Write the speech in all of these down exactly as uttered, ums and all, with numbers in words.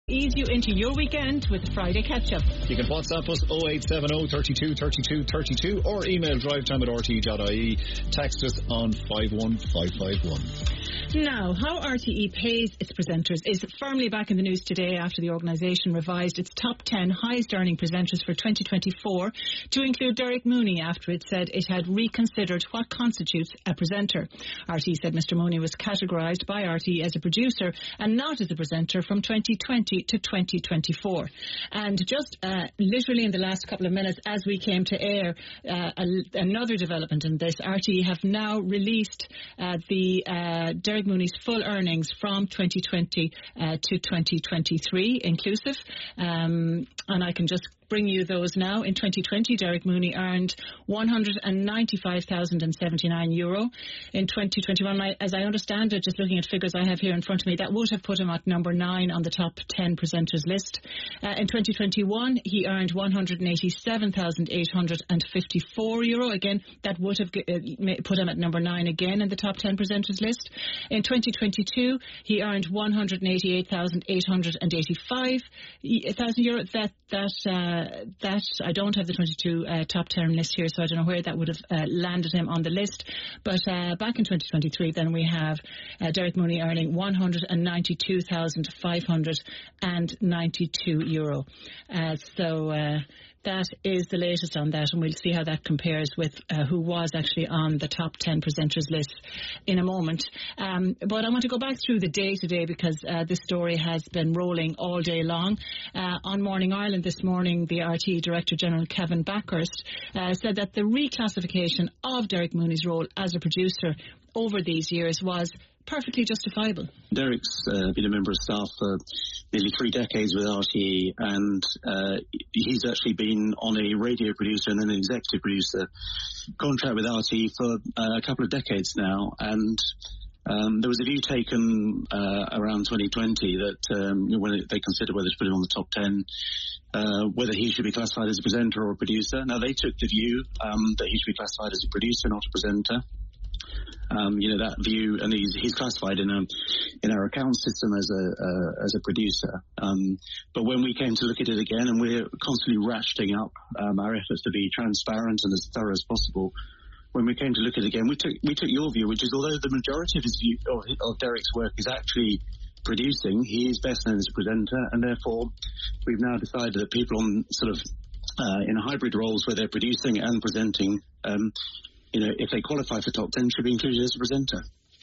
Ease you into your weekend with Friday Catch-Up. You can WhatsApp us oh eight seven oh, thirty-two, thirty-two, thirty-two or email drivetime at r t e dot i e. Text us on five one five five one. Now, how R T E pays its presenters is firmly back in the news today after the organisation revised its top ten highest earning presenters for twenty twenty-four to include Derek Mooney after it said it had reconsidered what constitutes a presenter. R T E said Mr Mooney was categorised by R T E as a producer and not as a presenter from twenty twenty to twenty twenty-four. And just uh, literally in the last couple of minutes as we came to air, uh, a, another development in this, R T E have now released uh, the uh, Derek Mooney's full earnings from twenty twenty uh, to twenty twenty-three inclusive, um, and I can just bring you those now. In twenty twenty, Derek Mooney earned one hundred ninety-five thousand seventy-nine euro. In twenty twenty-one, as I understand it, just looking at figures I have here in front of me, that would have put him at number nine on the top ten presenters list. Uh, in twenty twenty-one, he earned one hundred eighty-seven thousand eight hundred fifty-four euro. Again, that would have uh, put him at number nine again in the top ten presenters list. In twenty twenty-two, he earned one hundred eighty-eight thousand eight hundred eighty-five euro. That that uh, that I don't have the twenty-two uh, top ten list here, so I don't know where that would have uh, landed him on the list. But uh, back in twenty twenty-three, then we have uh, Derek Mooney earning one hundred ninety-two thousand five hundred ninety-two euro. Uh, so. Uh, That is the latest on that, and we'll see how that compares with uh, who was actually on the top ten presenters list in a moment. Um, but I want to go back through the day today because uh, this story has been rolling all day long. Uh, on Morning Ireland this morning, the R T E Director General Kevin Backhurst uh, said that the reclassification of Derek Mooney's role as a producer over these years was perfectly justifiable. Derek's uh, been a member of staff for nearly three decades with R T E, and uh, he's actually been on a radio producer and then an executive producer contract with R T E for uh, a couple of decades now. And um, there was a view taken uh, around twenty twenty that um, when it, they considered whether to put him on the top ten, uh, whether he should be classified as a presenter or a producer. Now, they took the view um, that he should be classified as a producer, not a presenter. Um, you know, that view, and he's, he's classified in a, in our account system as a, uh, as a producer. Um, but when we came to look at it again, and we're constantly ratcheting up, um, our efforts to be transparent and as thorough as possible, when we came to look at it again, we took, we took your view, which is although the majority of his view, of, of Derek's work is actually producing, he is best known as a presenter, and therefore we've now decided that people on sort of, uh, in hybrid roles where they're producing and presenting, um, you know, if they qualify for top ten, should be included as a presenter.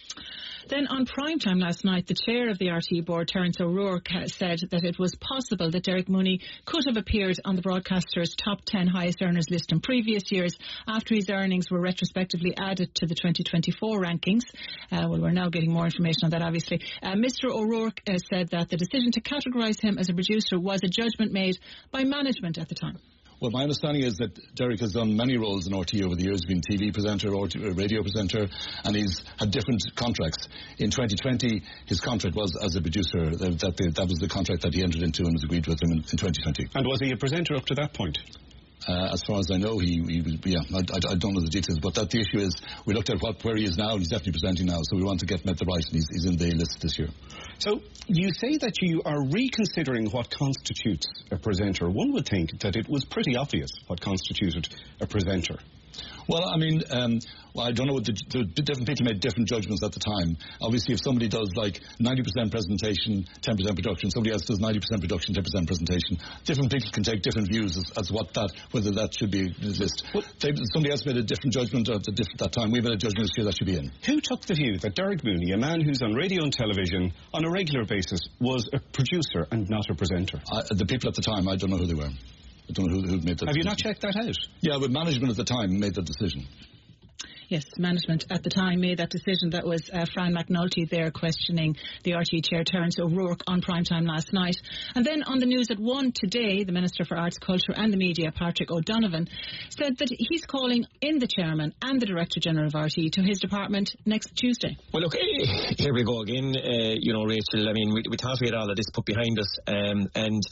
Then on Primetime last night, the chair of the R T E board, Terence O'Rourke, said that it was possible that Derek Mooney could have appeared on the broadcaster's top ten highest earners list in previous years after his earnings were retrospectively added to the twenty twenty-four rankings. Uh, well, we're now getting more information on that, obviously. Uh, Mr O'Rourke uh, said that the decision to categorise him as a producer was a judgment made by management at the time. Well, my understanding is that Derek has done many roles in R T E over the years. He's been T V presenter, or radio presenter, and he's had different contracts. In twenty twenty, his contract was as a producer. That, that, that was the contract that he entered into and was agreed with him in, in twenty twenty. And was he a presenter up to that point? Uh, as far as I know, he, he was, yeah, I, I, I don't know the details, but that the issue is, we looked at what where he is now, and he's definitely presenting now, so we want to get him at the right, and he's, he's in the list this year. So, you say that you are reconsidering what constitutes a presenter. One would think that it was pretty obvious what constituted a presenter. Well, I mean, um, well, I don't know what the, the different people made different judgments at the time. Obviously, if somebody does like ninety percent presentation, ten percent production, somebody else does ninety percent production, ten percent presentation, different people can take different views as, as what that, whether that should be in the list. Well, they, somebody else made a different judgment at, the diff, that time. We made a judgment this year that should be in. Who took the view that Derek Mooney, a man who's on radio and television on a regular basis, was a producer and not a presenter? Uh, the people at the time, I don't know who they were. I don't know who, who made that Have decision. you not checked that out? Yeah, but management at the time made that decision. Yes, management at the time made that decision. That was uh, Fran McNulty there questioning the R T E chair, Terence O'Rourke, on Primetime last night. And then on the news at one today, the Minister for Arts, Culture and the Media, Patrick O'Donovan, said that he's calling in the Chairman and the Director General of R T E to his department next Tuesday. Well, look, here we go again. Uh, you know, Rachel, I mean, we, we thought we had all of this put behind us, um, and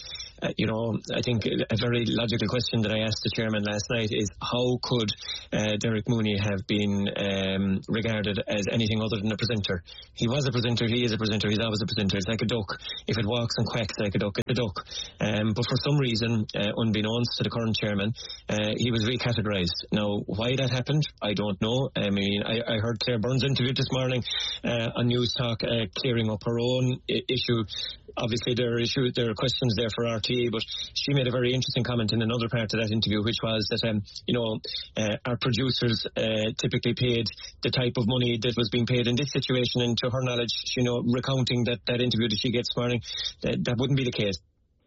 uh, you know, I think a very logical question that I asked the chairman last night is how could uh, Derek Mooney have been um, regarded as anything other than a presenter? He was a presenter, he is a presenter, he's always a presenter. It's like a duck. If it walks and quacks like a duck, it's a duck. Um, but for some reason, uh, unbeknownst to the current chairman, uh, he was recategorised. Now, why that happened, I don't know. I mean, I, I heard Claire Byrne's interview this morning uh, on News Talk, uh, clearing up her own I- issue. Obviously, there are issues, there are questions there for R T E, but she made a very interesting comment in another part of that interview, which was that, um, you know, uh, our producers uh, typically paid the type of money that was being paid in this situation, and to her knowledge, you know, recounting that, that interview that she gets this morning, that, that wouldn't be the case.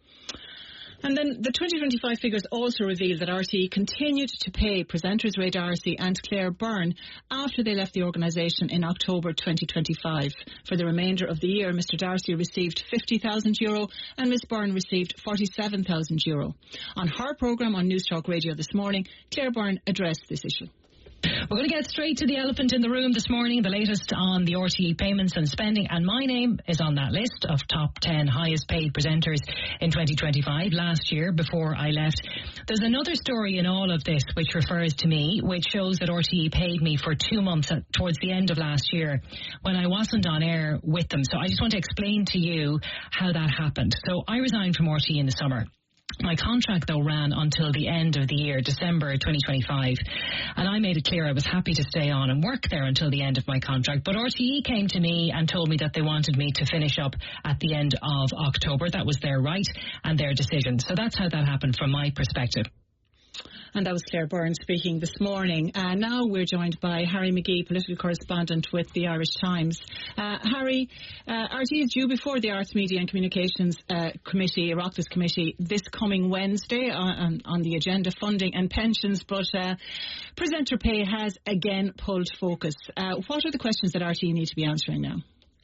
And then the twenty twenty-five figures also reveal that R T E continued to pay presenters Ray D'Arcy and Claire Byrne after they left the organisation in October twenty twenty-five. For the remainder of the year, Mr D'Arcy received fifty thousand euro and Miss Byrne received forty-seven thousand euro. On her programme on News Talk Radio this morning, Claire Byrne addressed this issue. We're going to get straight to the elephant in the room this morning, the latest on the R T E payments and spending, and my name is on that list of top ten highest paid presenters in twenty twenty-five, last year before I left. There's another story in all of this which refers to me, which shows that R T E paid me for two months at, towards the end of last year when I wasn't on air with them. So I just want to explain to you how that happened. So I resigned from R T E in the summer. My contract, though, ran until the end of the year, December twenty twenty-five, and I made it clear I was happy to stay on and work there until the end of my contract. But R T E came to me and told me that they wanted me to finish up at the end of October. That was their right and their decision. So that's how that happened from my perspective. And that was Claire Byrne speaking this morning. Uh, now we're joined by Harry McGee, political correspondent with the Irish Times. Uh, Harry, uh, R T E is due before the Arts, Media and Communications uh, Committee, Oireachtas Committee, this coming Wednesday on, on the agenda, funding and pensions. But uh, presenter pay has again pulled focus. Uh, what are the questions that R T E need to be answering now?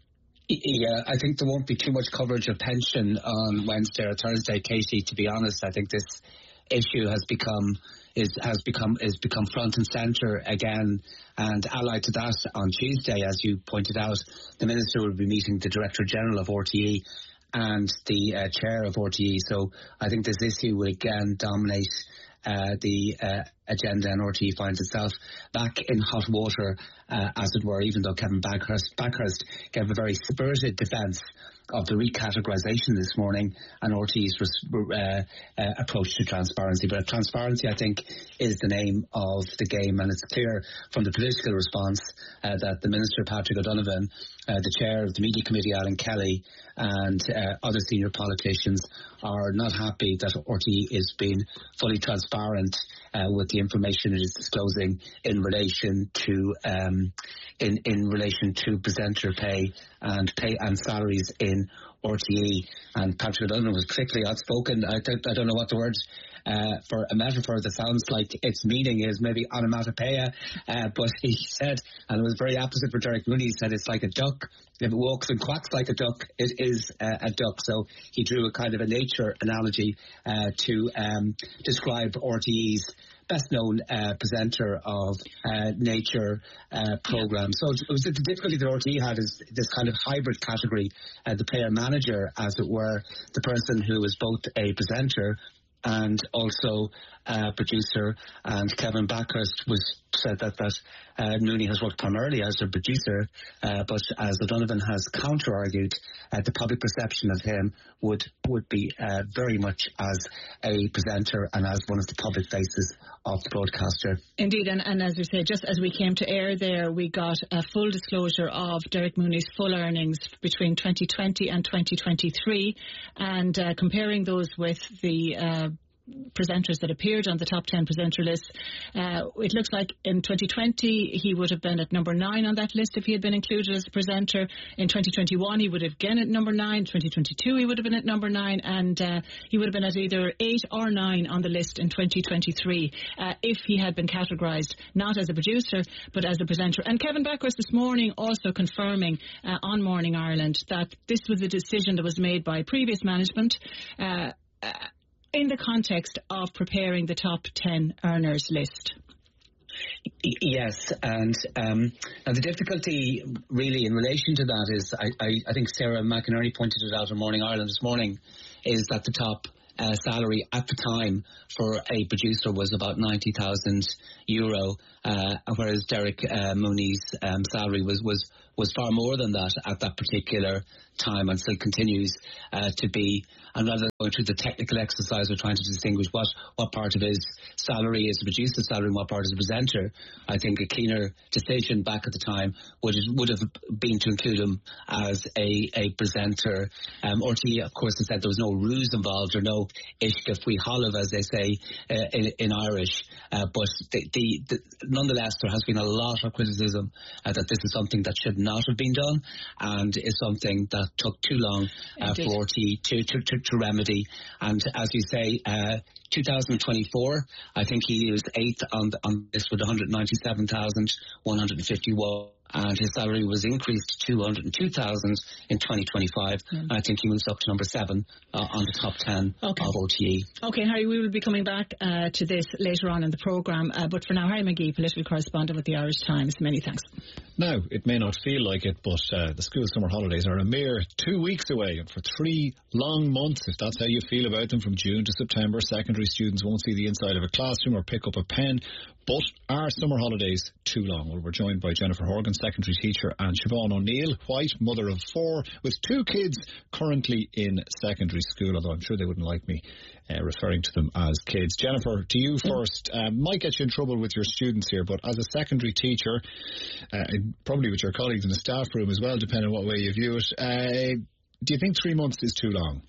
Yeah, I think there won't be too much coverage of pension on Wednesday or Thursday, Katie, to be honest. I think this issue has become is has become is become front and centre again, and allied to that, on Tuesday, as you pointed out, the Minister will be meeting the Director General of R T E and the uh, Chair of R T E. So I think this issue will again dominate uh, the uh, agenda, and R T E finds itself back in hot water, uh, as it were, even though Kevin Backhurst, Backhurst gave a very spirited defence of the recategorisation this morning and R T E's uh, uh, approach to transparency. But transparency, I think, is the name of the game, and it's clear from the political response uh, that the Minister, Patrick O'Donovan, uh, the Chair of the Media Committee, Alan Kelly, and uh, other senior politicians are not happy that R T E is being fully transparent uh, with the information it is disclosing in relation to um, in in relation to presenter pay and pay and salaries in R T E. And Patrick O'Donovan was particularly outspoken. I don't, I don't know what the words uh, for a metaphor that sounds like its meaning is, maybe onomatopoeia, uh, but he said, and it was very opposite for Derek Mooney, he said it's like a duck. If it walks and quacks like a duck, it is uh, a duck. So he drew a kind of a nature analogy uh, to um, describe R T E's best-known uh, presenter of uh, nature uh, programmes. So it was the difficulty that R T E had is this kind of hybrid category, uh, the player manager, as it were, the person who is both a presenter and also uh, producer. And Kevin Backhurst was said that that uh, Mooney has worked primarily as a producer, uh, but as O'Donovan has counter-argued, uh, the public perception of him would would be uh, very much as a presenter and as one of the public faces of the broadcaster. Indeed, and, and as we say, just as we came to air there, we got a full disclosure of Derek Mooney's full earnings between twenty twenty and twenty twenty-three, and uh, comparing those with the uh, presenters that appeared on the top ten presenter list, uh, it looks like in twenty twenty he would have been at number nine on that list if he had been included as a presenter. In twenty twenty-one he would have again at number nine, twenty twenty-two he would have been at number nine, and uh, he would have been at either eight or nine on the list in twenty twenty-three uh, if he had been categorised not as a producer but as a presenter. And Kevin Backhurst this morning also confirming uh, on Morning Ireland that this was a decision that was made by previous management uh, uh, in the context of preparing the top ten earners list. Yes, and um, and the difficulty really in relation to that is, I, I, I think Sarah McInerney pointed it out in Morning Ireland this morning, is that the top uh, salary at the time for a producer was about ninety thousand euro, uh, whereas Derek uh, Mooney's um, salary was, was, was far more than that at that particular time, and still continues uh, to be. And rather than going through the technical exercise of trying to distinguish what, what part of his salary is a producer's salary and what part is a presenter, I think a cleaner decision back at the time would would have been to include him as a, a presenter. Um, R T E, of course, has said there was no ruse involved or no ishka fui halav, as they say uh, in, in Irish. Uh, but the, the, the, nonetheless, there has been a lot of criticism uh, that this is something that should not have been done, and is something that took too long uh, for R T E to, to, to, to remedy. And as you say, uh, two thousand twenty-four, I think he was eighth on, on this with one hundred ninety-seven thousand one hundred fifty-one. And his salary was increased to two hundred two thousand in twenty twenty-five. Mm. I think he moves up to number seven uh, on the top ten okay. of O T E. Okay, Harry, we will be coming back uh, to this later on in the programme. Uh, but for now, Harry McGee, political correspondent with the Irish Times. Many thanks. Now, it may not feel like it, but uh, the school summer holidays are a mere two weeks away. And for three long months, if that's how you feel about them, from June to September, secondary students won't see the inside of a classroom or pick up a pen. But are summer holidays too long? Well, we're joined by Jennifer Horgan, secondary teacher, and Siobhan O'Neill, White, mother of four, with two kids currently in secondary school, although I'm sure they wouldn't like me uh, referring to them as kids. Jennifer, to you first. Um, might get you in trouble with your students here, but as a secondary teacher, uh, and probably with your colleagues in the staff room as well, depending on what way you view it, uh, do you think three months is too long?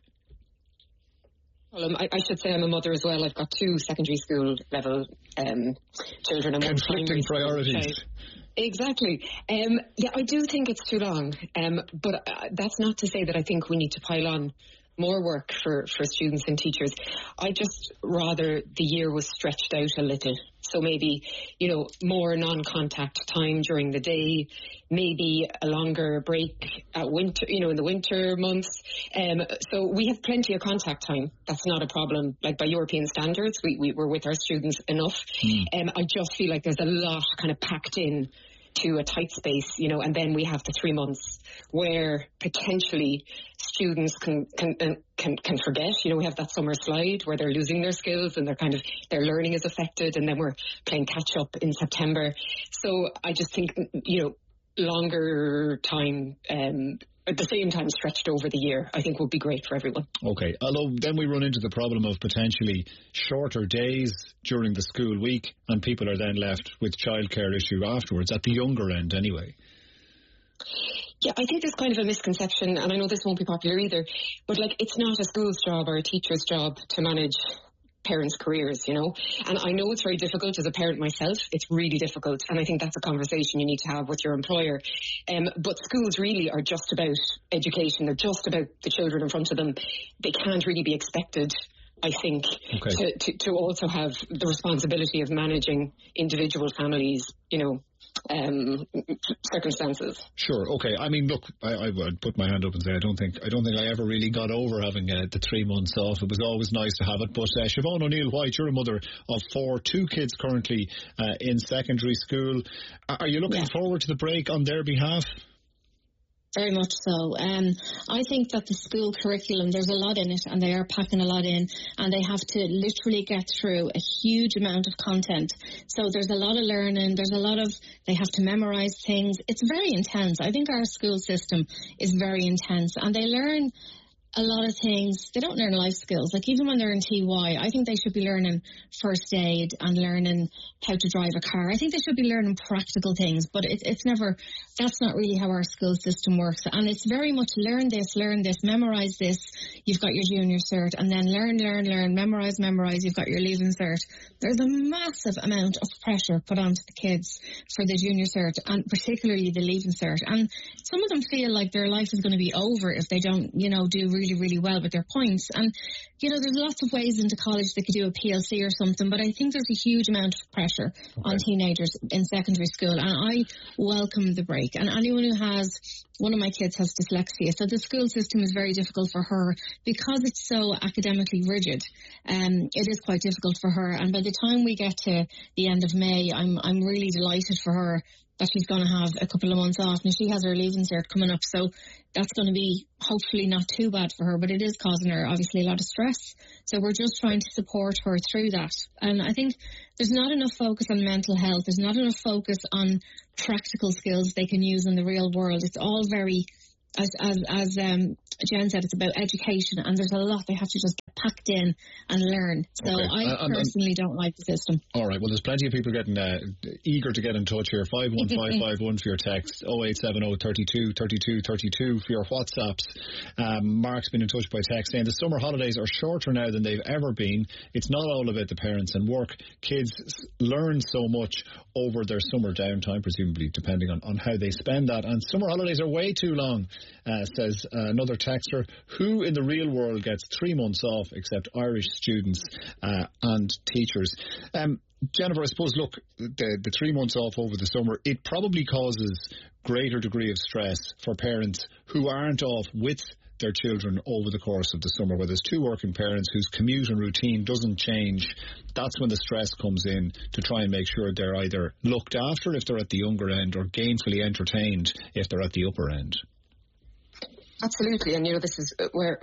Well, um, I, I should say I'm a mother as well. I've got two secondary school level um, children and one conflicting priorities. Child. Exactly. Um, yeah, I do think it's too long. Um, but uh, that's not to say that I think we need to pile on more work for, for students and teachers. I just rather the year was stretched out a little. So maybe, you know, more non-contact time during the day, maybe a longer break at winter, you know, in the winter months. Um, so we have plenty of contact time. That's not a problem. Like by European standards, we, we we're with our students enough. Mm. Um, I just feel like there's a lot kind of packed in to a tight space, you know, and then we have the three months where potentially students can can can can forget. You know, we have that summer slide where they're losing their skills and they're kind of their learning is affected, and then we're playing catch up in September. So I just think, you know, longer time, um, at the same time stretched over the year, I think would be great for everyone. Okay, although then we run into the problem of potentially shorter days during the school week, and people are then left with childcare issue afterwards, at the younger end anyway. Yeah, I think there's kind of a misconception, and I know this won't be popular either, but like it's not a school's job or a teacher's job to manage parents' careers, you know, and I know it's very difficult as a parent myself. It's really difficult, and I think that's a conversation you need to have with your employer. Um, but schools really are just about education. They're just about the children in front of them. They can't really be expected, I think, okay. to, to, to also have the responsibility of managing individual families, you know, um, circumstances. Sure. Okay. I mean, look, I, I would put my hand up and say I don't think I don't think I ever really got over having uh, the three months off. It was always nice to have it. But uh, Siobhan O'Neill White, you're a mother of four, two kids currently uh, in secondary school. Are you looking yeah. forward to the break on their behalf? Very much so. Um, I think that the school curriculum, there's a lot in it, and they are packing a lot in, and they have to literally get through a huge amount of content. So there's a lot of learning, there's a lot of, they have to memorise things. It's very intense. I think our school system is very intense, and they learn a lot of things. They don't learn life skills. Like even when they're in T Y, I think they should be learning first aid and learning how to drive a car. I think they should be learning practical things, but it, it's never, that's not really how our school system works. And it's very much learn this, learn this, memorise this. You've got your junior cert, and then learn, learn, learn, memorise, memorise. You've got your leaving cert. There's a massive amount of pressure put onto the kids for the junior cert, and particularly the leaving cert. And some of them feel like their life is going to be over if they don't, you know, do really really, really well with their points. And, you know, there's lots of ways into college they could do a P L C or something, but I think there's a huge amount of pressure okay. on teenagers in secondary school, and I welcome the break. And anyone who has, one of my kids has dyslexia, so the school system is very difficult for her because it's so academically rigid. Um, it is quite difficult for her, and by the time we get to the end of May, I'm I'm really delighted for her that she's going to have a couple of months off. And she has her leaving cert coming up, so that's going to be hopefully not too bad for her, but it is causing her obviously a lot of stress. So we're just trying to support her through that. And I think there's not enough focus on mental health. There's not enough focus on practical skills they can use in the real world. It's all very, as as, as um, Jen said, it's about education, and there's a lot they have to just get packed in and learn. So okay. I uh, personally um, don't like the system. All right, well, there's plenty of people getting uh, eager to get in touch here. five one five five one for your text, oh eight seven oh, thirty-two, thirty-two, thirty-two for your WhatsApps. Um, Mark's been in touch by text saying the summer holidays are shorter now than they've ever been. It's not all about the parents and work. Kids learn so much over their summer downtime, presumably depending on, on how they spend that. And summer holidays are way too long, uh, says uh, another texter. Who in the real world gets three months off except Irish students uh, and teachers? Um, Jennifer, I suppose, look, the, the three months off over the summer, it probably causes greater degree of stress for parents who aren't off with their children over the course of the summer, where there's two working parents whose commute and routine doesn't change. That's when the stress comes in to try and make sure they're either looked after if they're at the younger end or gainfully entertained if they're at the upper end. Absolutely, and you know, this is where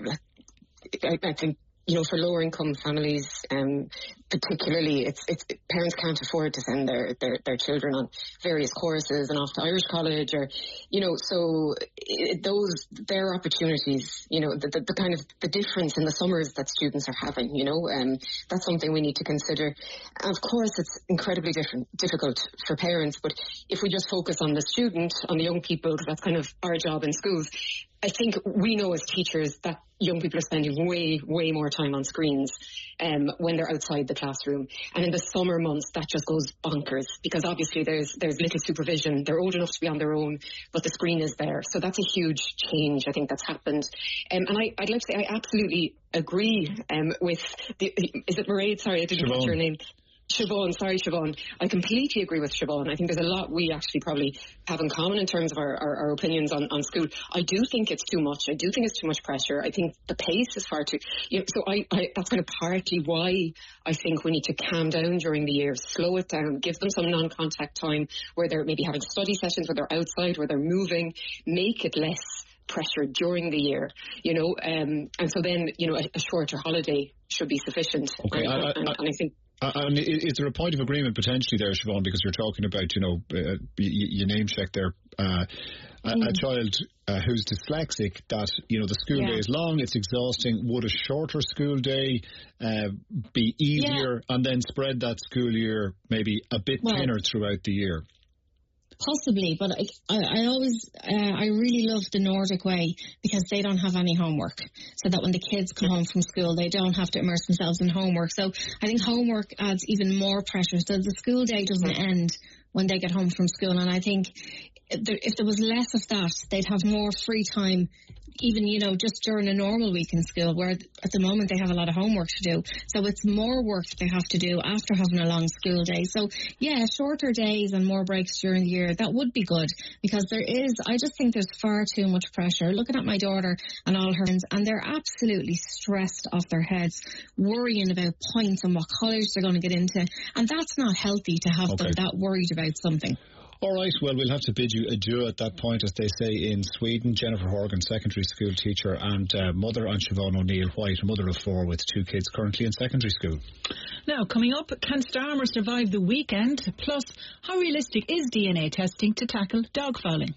I, I think, you know, for lower income families, um, particularly, it's it's parents can't afford to send their, their, their children on various courses and off to Irish college, or, you know, so it, those their opportunities, you know, the, the, the kind of the difference in the summers that students are having, you know, um, that's something we need to consider. And of course, it's incredibly different, difficult for parents, but if we just focus on the student, on the young people, because that's kind of our job in schools, I think we know as teachers that young people are spending way, way more time on screens um, when they're outside the classroom. And in the summer months, that just goes bonkers, because obviously there's there's little supervision. They're old enough to be on their own, but the screen is there. So that's a huge change, I think, that's happened. Um, and I, I'd like to say I absolutely agree um, with, the, is it Mairead? Sorry, I didn't catch your name. Siobhan, sorry Siobhan. I completely agree with Siobhan. I think there's a lot we actually probably have in common in terms of our, our, our opinions on, on school. I do think it's too much. I do think it's too much pressure. I think the pace is far too, you know, so I, I that's kind of partly why I think we need to calm down during the year, slow it down, give them some non-contact time where they're maybe having study sessions, where they're outside, where they're moving, make it less pressure during the year, you know, um, and so then, you know, a, a shorter holiday should be sufficient. Okay, and, I, I, and, and I think Uh, and is there a point of agreement potentially there, Siobhan, because you're talking about, you know, uh, you, you name check there, uh, a, mm. a child uh, who's dyslexic, that, you know, the school yeah. day is long, it's exhausting. Would a shorter school day uh, be easier yeah. and then spread that school year maybe a bit well, thinner throughout the year? Possibly, but I, I, I always, uh, I really love the Nordic way, because they don't have any homework, so that when the kids come home from school, they don't have to immerse themselves in homework. So I think homework adds even more pressure, so the school day doesn't end when they get home from school. And I think if there, if there was less of that, they'd have more free time, even, you know, just during a normal week in school, where at the moment they have a lot of homework to do. So it's more work they have to do after having a long school day. So, yeah, shorter days and more breaks during the year, that would be good, because there is, I just think there's far too much pressure. Looking at my daughter and all her friends, and they're absolutely stressed off their heads, worrying about points and what college they're going to get into. And that's not healthy to have okay. them that worried about something. All right, well, we'll have to bid you adieu at that point, as they say in Sweden. Jennifer Horgan, secondary school teacher, and uh, mother, and Siobhan O'Neill White, a mother of four with two kids currently in secondary school. Now, coming up, can Starmer survive the weekend? Plus, how realistic is D N A testing to tackle dog fouling?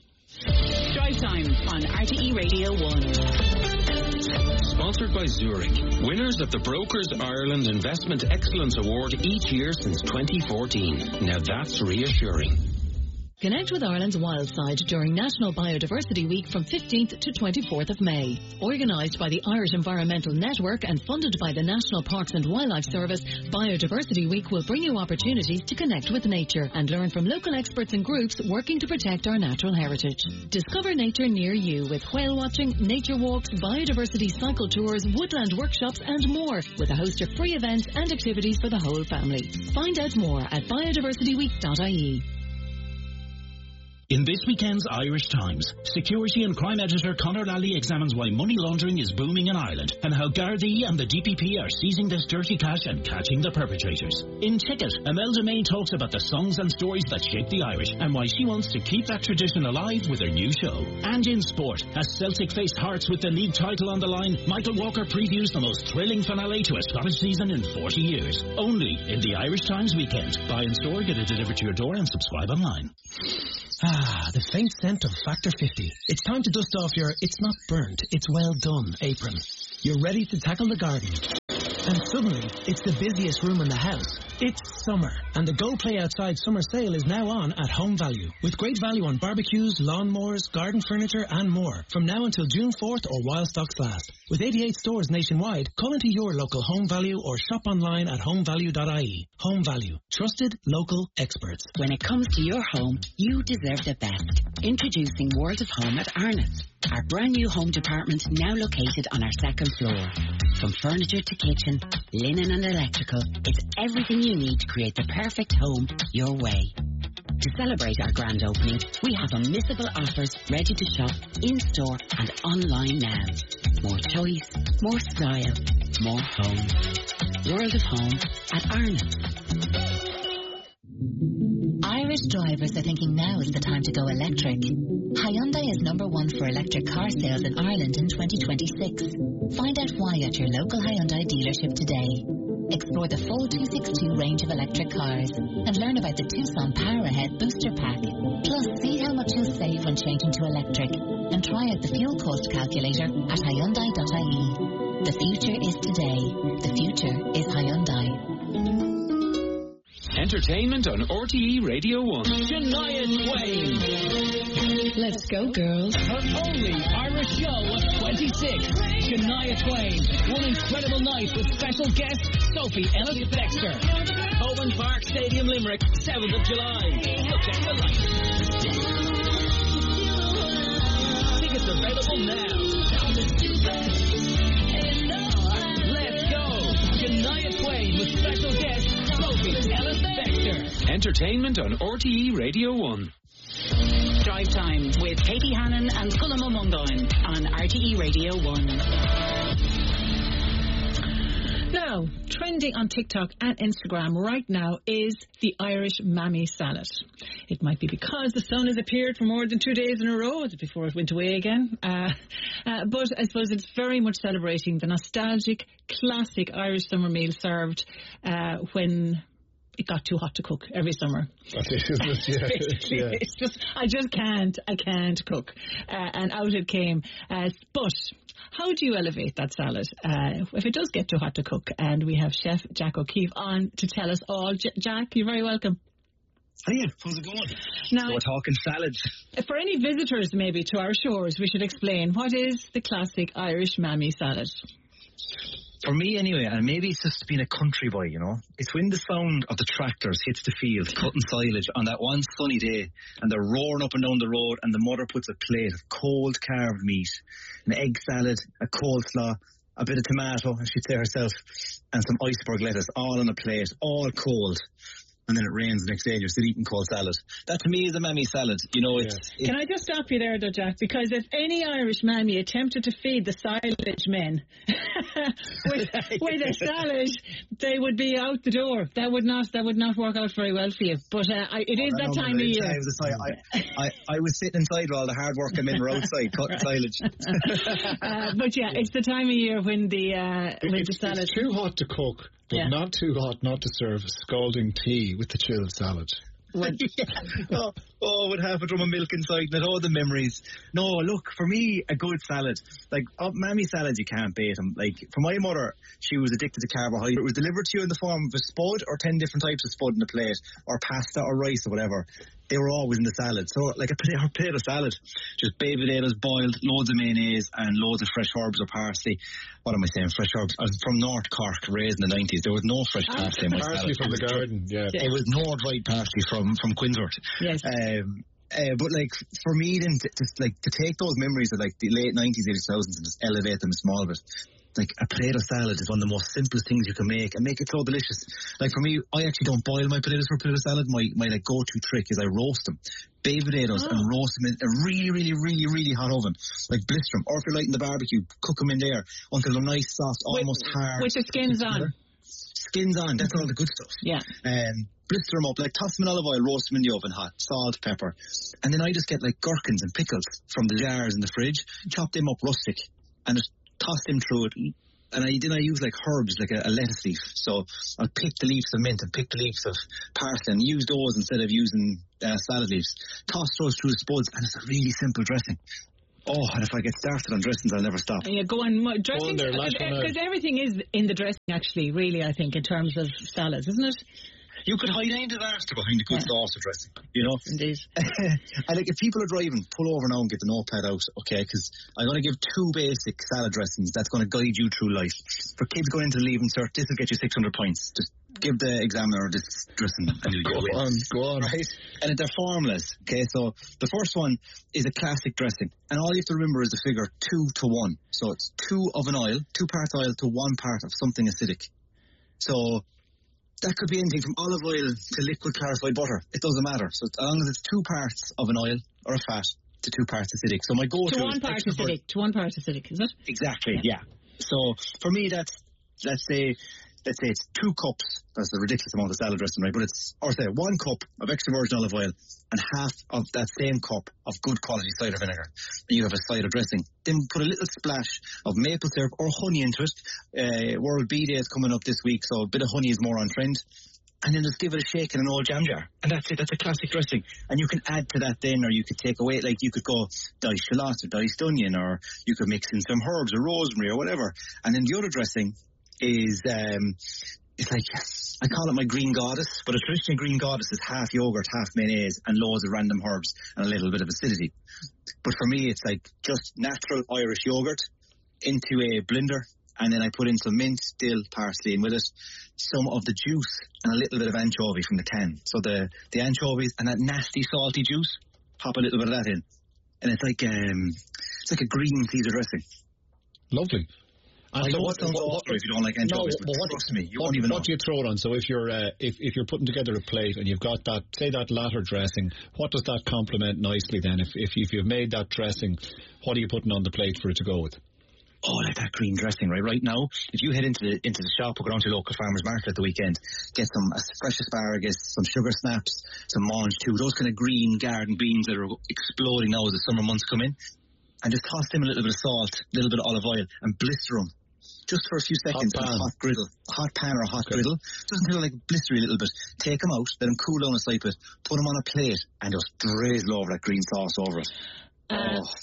Drive Time on R T E Radio one. Sponsored by Zurich, winners of the Brokers Ireland Investment Excellence Award each year since twenty fourteen. Now that's reassuring. Connect with Ireland's Wildside during National Biodiversity Week from fifteenth to twenty-fourth of May. Organised by the Irish Environmental Network and funded by the National Parks and Wildlife Service, Biodiversity Week will bring you opportunities to connect with nature and learn from local experts and groups working to protect our natural heritage. Discover nature near you with whale watching, nature walks, biodiversity cycle tours, woodland workshops and more, with a host of free events and activities for the whole family. Find out more at biodiversity week dot I E. In this weekend's Irish Times, security and crime editor Conor Lally examines why money laundering is booming in Ireland and how Gardaí and the D P P are seizing this dirty cash and catching the perpetrators. In Ticket, Imelda May talks about the songs and stories that shape the Irish and why she wants to keep that tradition alive with her new show. And in sport, as Celtic faced Hearts with the league title on the line, Michael Walker previews the most thrilling finale to a Scottish season in forty years. Only in the Irish Times Weekend. Buy in store, get it delivered to your door and subscribe online. Ah, the faint scent of Factor fifty. It's time to dust off your it's not burnt, it's well done apron. You're ready to tackle the garden. And suddenly, it's the busiest room in the house. It's summer, and the Go Play Outside summer sale is now on at Home Value, with great value on barbecues, lawnmowers, garden furniture and more, from now until June fourth or while stocks last. With eighty-eight stores nationwide, call into your local Home Value or shop online at home value dot I E. Home Value. Trusted local experts. When it comes to your home, you deserve the best. Introducing World of Home at Arnott, our brand new home department now located on our second floor. From furniture to kitchen, linen and electrical, it's everything you need to create the perfect home your way. To celebrate our grand opening, we have unmissable offers ready to shop in-store and online now. More choice, more style, more home. World of Home at Arnott. Irish drivers are thinking now is the time to go electric. Hyundai is number one for electric car sales in Ireland in twenty twenty-six. Find out why at your local Hyundai dealership today. Explore the full two sixty-two range of electric cars and learn about the Tucson Power Ahead Booster Pack. Plus, see how much you'll save when changing to electric and try out the fuel cost calculator at hyundai dot I E. The future is today. The future is Hyundai. Entertainment on R T E Radio one. Shania Twain. Let's go, girls. Her only Irish show of twenty-six. Shania Twain. One incredible night with special guest Sophie Ellis-Bextor. Owen Park Stadium, Limerick, seventh of July. So check the lights. Tickets available now. Let's go. Shania Twain with special guest Sophie Ellis-Bextor. Entertainment on R T E Radio one. Drive Time with Katie Hannon and Cullum O'Mundoyne on R T E Radio one. Now, trending on TikTok and Instagram right now is the Irish Mammy Salad. It might be because the sun has appeared for more than two days in a row before it went away again. Uh, uh, but I suppose it's very much celebrating the nostalgic, classic Irish summer meal served uh, when it got too hot to cook every summer. That's it, isn't it? Yeah. Basically, yeah. it's just, I just can't, I can't cook. Uh, and out it came. Uh, but how do you elevate that salad uh, if it does get too hot to cook? And we have Chef Jack O'Keefe on to tell us all. J- Jack, you're very welcome. Hiya, how's it going? Now, so we're talking salads. For any visitors maybe to our shores, we should explain, what is the classic Irish Mammy Salad? For me anyway, and maybe it's just being a country boy, you know, it's when the sound of the tractors hits the field, cutting silage on that one sunny day, and they're roaring up and down the road, and the mother puts a plate of cold carved meat, an egg salad, a coleslaw, a bit of tomato, as she'd say herself, and some iceberg lettuce, all on a plate, all cold. And then it rains the next day and you're still eating cold salad. That to me is a mammy salad. You know, it's... Yeah. Can I just stop you there though, Jack? Because if any Irish mammy attempted to feed the silage men with, with a salad, they would be out the door. That would not that would not work out very well for you. But uh, I, it is oh, that no, time of year. I was, I, I, I was sitting inside while the hard work men were outside cutting silage. uh, but yeah, it's the time of year when the, uh, when it's, the salad... It's too hot to cook. But yeah. Not too hot not to serve scalding tea with the chilled salad. yeah. oh, oh, with half a drum of milk inside and all the memories. No, look, for me, a good salad. Like, oh, mammy salads, you can't beat them. Like, for my mother, she was addicted to carbohydrate. It was delivered to you in the form of a spud or ten different types of spud in a plate, or pasta or rice or whatever. They were always in the salad. So, like a plate, a plate of salad, just baby potatoes boiled, loads of mayonnaise, and loads of fresh herbs or parsley. What am I saying? Fresh herbs. I was from North Cork, raised in the nineties. There was no fresh parsley in my parsley salad. from the garden, yeah. It was no dried parsley from, from Quinsworth. Yes. Um, uh, but, like, for me, then, to, to, like, to take those memories of, like, the late nineties, early two thousands and just elevate them a small bit. Like, a plate of salad is one of the most simplest things you can make and make it so delicious. Like, for me, I actually don't boil my potatoes for a plate of salad. My, my like, go-to trick is I roast them. baked potatoes, oh. and roast them in a really, really, really, really hot oven. Like blister them. Or if you're lighting the barbecue, cook them in there until they're nice, soft, almost with, hard. With the skins on. Skins on, that's all the good stuff. Yeah. Um, blister them up, like toss them in olive oil, roast them in the oven hot, salt, pepper. And then I just get like gherkins and pickles from the jars in the fridge, chop them up rustic, and just toss them through it. And I then I use like herbs, like a, a lettuce leaf. So I'll pick the leaves of mint and pick the leaves of parsley and use those instead of using uh, salad leaves. Toss those through the spuds, and it's a really simple dressing. Oh, and if I get started on dressings, I'll never stop. Yeah, go on. Dressing, because everything is in the dressing, actually, really, I think, in terms of salads, isn't it? You could hide any disaster behind a good yeah. sauce dressing, you know? Indeed. And like, if people are driving, pull over now and get the notepad out, okay? Because I'm going to give two basic salad dressings that's going to guide you through life. For kids going into the Leaving Cert, this will get you six hundred points. Just give the examiner this dressing and you'll go get on, go on. Right? And they're formulas, okay? So the first one is a classic dressing. And all you have to remember is the figure two to one. So it's two of an oil, two parts oil to one part of something acidic. So that could be anything from olive oil to liquid clarified butter. It doesn't matter. So as long as it's two parts of an oil or a fat to two parts acidic. So my go-to to one is part acidic. To one part acidic, is it? Exactly. Yeah. yeah. So for me, that's let's say let's say it's two cups. That's a ridiculous amount of salad dressing, right? But it's or say one cup of extra virgin olive oil and half of that same cup of good quality cider vinegar. And you have a cider dressing. Then put a little splash of maple syrup or honey into it. Uh, World Bee Day is coming up this week, so a bit of honey is more on trend. And then just give it a shake in an old jam jar. And that's it. That's a classic dressing. And you can add to that then, or you could take away, like you could go diced shallots or diced onion, or you could mix in some herbs or rosemary or whatever. And then the other dressing is, um, it's like, I call it my green goddess, but a traditional green goddess is half yogurt, half mayonnaise, and loads of random herbs and a little bit of acidity. But for me, it's like just natural Irish yogurt into a blender, and then I put in some mint, dill, parsley, and with it, some of the juice and a little bit of anchovy from the can. So the, the anchovies and that nasty salty juice, pop a little bit of that in. And it's like um, it's like a green Caesar dressing. Lovely. And I know what sounds awful if you don't like anchovies, no, but what, trust me, you what, won't even know. What do you throw it on? So if you're uh, if if you're putting together a plate and you've got that, say that latter dressing, what does that complement nicely then? If if, if you've made that dressing, what are you putting on the plate for it to go with? Oh, like that green dressing, right? Right now, if you head into the into the shop or go down to your local farmer's market at the weekend, get some uh, fresh asparagus, some sugar snaps, some mange too, those kind of green garden beans that are exploding now as the summer months come in, and just toss them a little bit of salt, a little bit of olive oil, and blister them. Just for a few seconds hot on a hot griddle. A hot pan or a hot okay. griddle. Doesn't feel like blistery a little bit. Take them out, let them cool down a side bit, put them on a plate, and just drizzle over that green sauce over it. Uh, oh.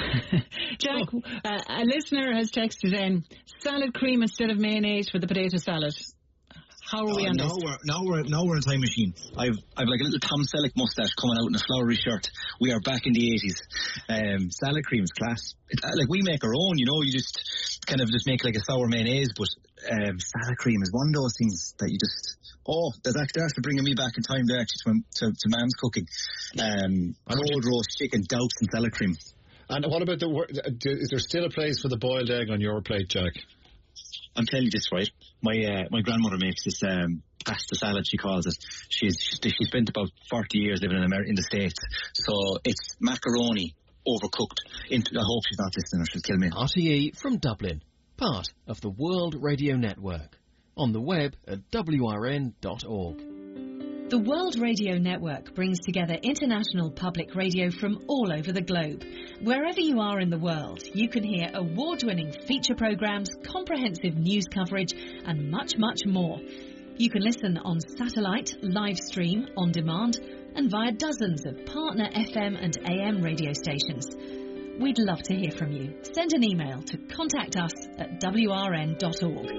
Jack, uh, a listener has texted in salad cream instead of mayonnaise for the potato salad. How are we uh, on now this? We're, now we're now we're in a time machine. I've I've like a little Tom Selleck mustache coming out in a flowery shirt. We are back in the eighties. Um, salad cream is class. It, uh, like we make our own, you know. You just kind of just make like a sour mayonnaise, but um, salad cream is one of those things that you just. Oh, that's actually, that's bringing me back in time there actually to, to, to Mam's cooking. Um, cold roast chicken doused in salad cream. And what about the? Is there still a place for the boiled egg on your plate, Jack? I'm telling you this, right? My uh, my grandmother makes this um, pasta salad, she calls it. She's she spent about forty years living in America, in the States. So it's macaroni overcooked. Into, I hope she's not listening or she'll kill me. R T E from Dublin, part of the World Radio Network. On the web at w r n dot org. The World Radio Network brings together international public radio from all over the globe. Wherever you are in the world, you can hear award-winning feature programs, comprehensive news coverage, and much, much more. You can listen on satellite, live stream, on demand, and via dozens of partner F M and A M radio stations. We'd love to hear from you. Send an email to contact us at w r n dot org.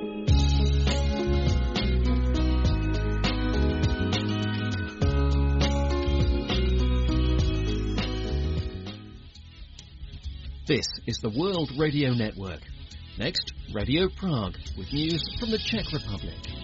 This is the World Radio Network. Next, Radio Prague, with news from the Czech Republic.